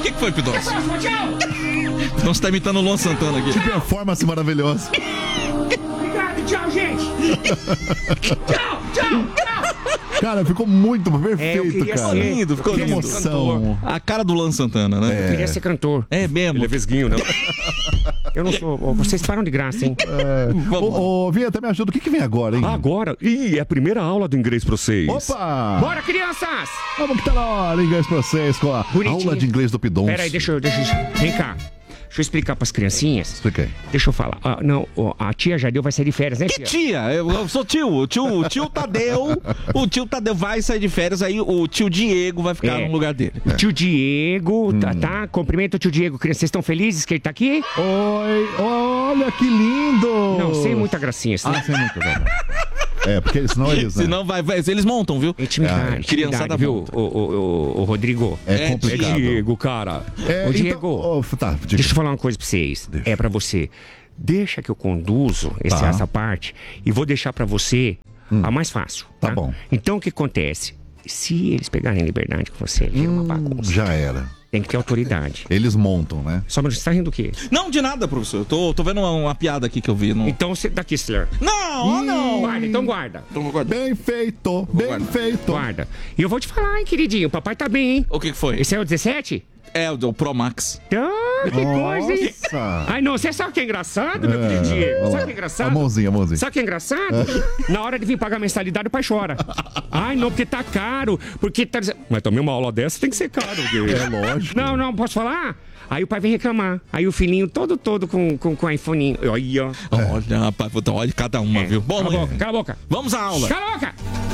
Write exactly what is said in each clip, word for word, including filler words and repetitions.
que, que foi, Pidoncio? Tchau. Pidoncio você tá imitando o Luan Santana aqui. Que performance maravilhosa. Obrigado, tchau, gente. Tchau, tchau, tchau. Cara, ficou muito perfeito, É, eu queria cara. ser. Lindo, ficou Que lindo. emoção. A cara do Luan Santana, né? Eu queria ser cantor. É mesmo. Ele é vesguinho, não? Eu não sou. Vocês param de graça, hein? É. Ô, ô, Vinheta, me ajuda. O que, que vem agora, hein? Agora. Ih, é a primeira aula do inglês pra vocês. Opa! Bora, crianças! Vamos que tá na hora, inglês pra vocês, com a Bonitinho. aula de inglês do Pidoncio. Pera aí, deixa eu. Deixa eu vem cá. Deixa eu explicar pras criancinhas. Explica aí. Deixa eu falar. Ah, não, ó, a tia Jadeu vai sair de férias, né, Que tia? tia? Eu, eu sou tio. O tio, o tio Tadeu. O tio Tadeu vai sair de férias, aí o tio Diego vai ficar É. no lugar dele. O tio Diego, tá, tá? Cumprimento o tio Diego. Crianças, vocês estão felizes que ele tá aqui? Oi, olha que lindo! Não, sem muita gracinha, senão... Ah, sem muita gracinha. É, porque senão eles, né? Senão vai, vai, eles montam, viu? Intimidade, Ah, intimidade, criançada viu, volta. o, o, o, o Rodrigo? É complicado. Diego, cara. É, Ô, Diego, então, oh, tá, diga. deixa eu falar uma coisa pra vocês. Deixa. É pra você. Deixa que eu conduzo esse- Tá. essa parte e vou deixar pra você a mais fácil. Tá bom. Então, o que acontece? Se eles pegarem liberdade com você, vira uma bagunça. Já era. Tem que ter autoridade. Eles montam, né? Só mas você tá rindo do quê? Não, de nada, professor. Eu tô, tô vendo uma, uma piada aqui que eu vi. No... Então, você daqui, Sler. Não, não. Guarda, então guarda. Então vou guardar. Bem feito, bem guardar. feito. Guarda. E eu vou te falar, hein, queridinho. O papai tá bem, hein? O que, que foi? Esse é o dezessete? É o do Pro Max. Ah, que coisa, hein? Nossa. Ai, não, você sabe o que é engraçado, meu É, queridinho? olha Sabe lá. o que é engraçado? A mãozinha, a mãozinha. Sabe o que é engraçado? Na hora de vir pagar a mensalidade, o pai chora. Ai, não, porque tá caro. Porque tá... Mas também uma aula dessa tem que ser caro. É lógico. Não, não, posso falar? Aí o pai vem reclamar. Aí o filhinho todo, todo com, com, com iPhone. Olha, ó. Olha, rapaz, vou dar olha cada uma, viu? Bom, Cala a mãe, boca, cala a boca. vamos à aula. Cala a boca.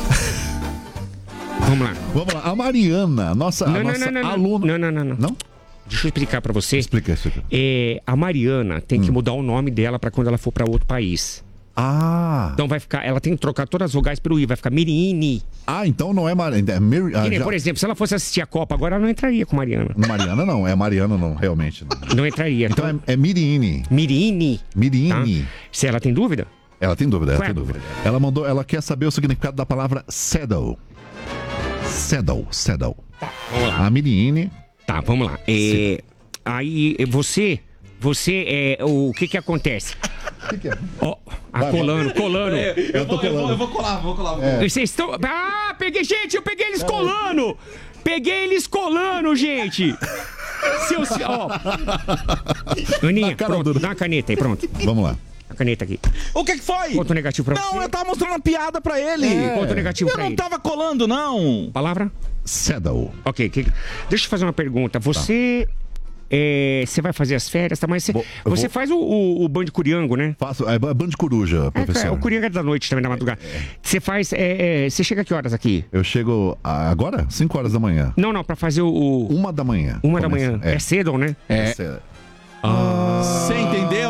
Vamos lá. Vamos lá, a Mariana, nossa, a Não, não, nossa não, não, aluna. não, não, não, não. Não? Deixa eu explicar pra você. Explica isso aqui. É, a Mariana tem que mudar o nome dela pra quando ela for pra outro país. Ah. Então vai ficar, ela tem que trocar todas as vogais pelo I, vai ficar Miriine. Ah, então não é Mariana. É Mir... ah, Que nem, já- Por exemplo, se ela fosse assistir a Copa agora, ela não entraria com Mariana. Mariana não, é Mariana não, realmente. Não. Não entraria. Então é, é Miriine. Miriine. Tá? Miriine. Se ela tem dúvida? Ela tem dúvida, ela Qual é tem a dúvida. Ela mandou, ela quer saber o significado da palavra saddle. Saddle, saddle. Vamos lá. A Miriine. Tá, vamos lá. É, aí você, você, é, o que que acontece? O que, que é? Ó, a colando, colando. Eu tô colando. eu vou colar, vou colar. Vocês estão... Ah, peguei, gente, eu peguei eles colando. Peguei eles colando, gente. Seus... Ó. Aninha, Na cara pronto, dura. dá uma caneta aí, pronto. Vamos lá. A caneta aqui. O que, que foi? Ponto negativo pra Não, você. eu tava mostrando uma piada pra ele. Ponto negativo Eu pra não ele. tava colando, não. Palavra? Saddle. Ok, que- deixa eu fazer uma pergunta. Você... é, você vai fazer as férias, tá? Mas você, Vou- eu você vou- faz o, o, o banho de curiango, né? Faço. É bando de coruja, É, professor. é, o curiango é da noite também, da madrugada. Você faz... é, é, você chega a que horas aqui? Eu chego ah, agora? cinco horas da manhã. Não, não, pra fazer o... o- Uma da manhã. uma da Começa. manhã. É. É cedo, né? É. Essa- Você entendeu?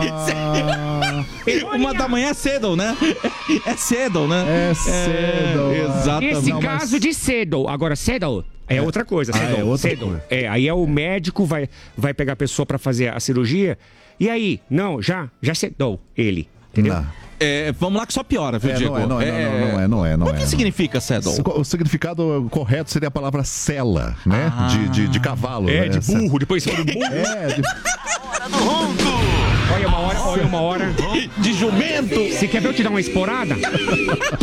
Uma da manhã é cedo, né? É cedo, né? É cedo. exatamente. Nesse Não, mas- caso de cedo. Agora, cedo é, outra coisa. Ah, Cedo, é outra cedo. coisa. É, aí é o médico vai, vai pegar a pessoa pra fazer a cirurgia. E aí? Não, já, já cedou ele. Entendeu? Não. É, vamos lá que só piora, viu, É, Diego? não é, não é, não, não, não é, não é, não O é, que não. significa saddle? O significado correto seria a palavra sela, né? De, de, de cavalo. É, né? de burro, depois você fala de burro. É, de... Olha uma hora, olha uma hora. De jumento? Você quer ver eu te dar uma esporada?